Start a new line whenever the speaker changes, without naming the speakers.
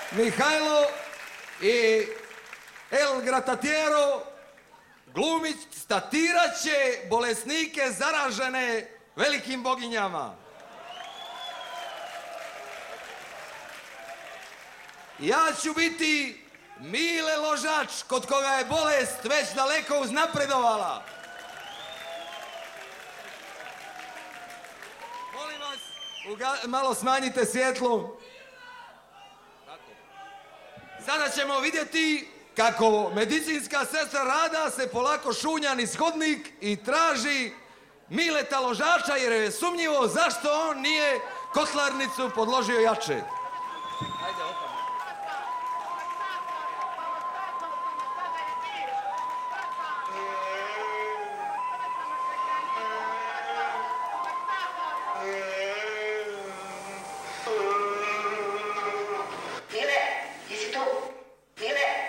Mihajlo i El Gratatiero glumit, statirat će bolesnike zaražene velikim boginjama. Ja ću biti Mile Ložač, kod koga je bolest već daleko uznapredovala. Molim vas, malo smanjite svjetlo. Sada ćemo vidjeti kako medicinska sestra Rada se polako šunja niz hodnik i traži Mileta Ložača jer je sumnjivo zašto on nije kotlarnicu podložio jače. Ajde, opet.
Mile, jesi tu? Mile?